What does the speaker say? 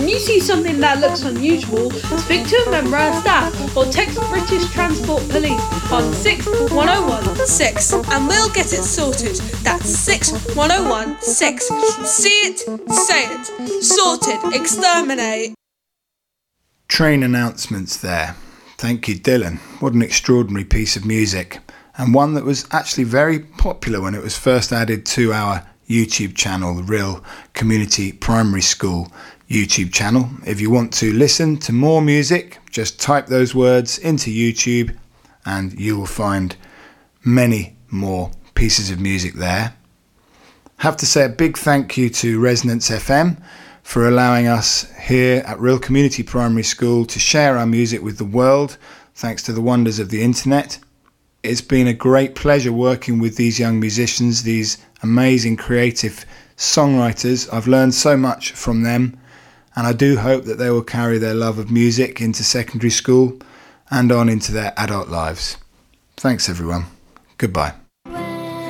When you see something that looks unusual, speak to a member of staff or text British Transport Police on 61016 6 and we'll get it sorted. That's 61016. See it, say it. Sorted. Exterminate. Train announcements there. Thank you, Dylan. What an extraordinary piece of music, and one that was actually very popular when it was first added to our YouTube channel, the Real Community Primary School YouTube channel. If you want to listen to more music, just type those words into YouTube and you will find many more pieces of music there. Have to say a big thank you to Resonance FM for allowing us here at Real Community Primary School to share our music with the world, thanks to the wonders of the internet. It's been a great pleasure working with these young musicians, these amazing creative songwriters. I've learned so much from them, and I do hope that they will carry their love of music into secondary school and on into their adult lives. Thanks everyone. Goodbye.